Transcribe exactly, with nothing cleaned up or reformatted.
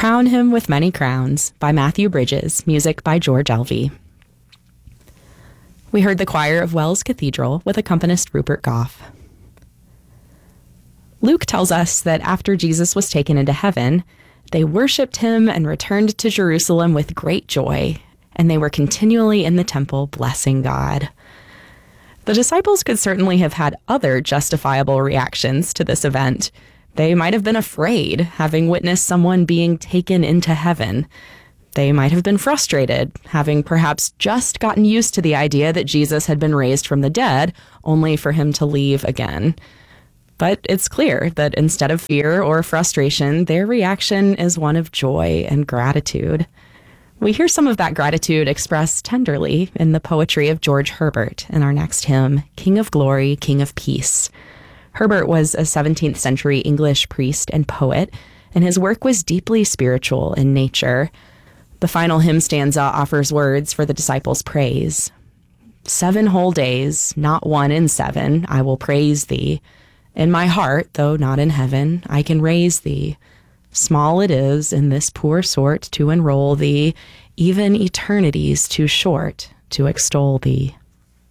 Crown Him with Many Crowns by Matthew Bridges, music by George Elvey. We heard the choir of Wells Cathedral with accompanist Rupert Goff. Luke tells us that after Jesus was taken into heaven, they worshipped him and returned to Jerusalem with great joy, and they were continually in the temple blessing God. The disciples could certainly have had other justifiable reactions to this event. They might have been afraid, having witnessed someone being taken into heaven. They might have been frustrated, having perhaps just gotten used to the idea that Jesus had been raised from the dead, only for him to leave again. But it's clear that instead of fear or frustration, their reaction is one of joy and gratitude. We hear some of that gratitude expressed tenderly in the poetry of George Herbert in our next hymn, King of Glory, King of Peace. Herbert was a seventeenth century English priest and poet, and his work was deeply spiritual in nature. The final hymn stanza offers words for the disciples' praise. Seven whole days, not one in seven, I will praise thee. In my heart, though not in heaven, I can raise thee. Small it is in this poor sort to enroll thee, even eternity's too short to extol thee.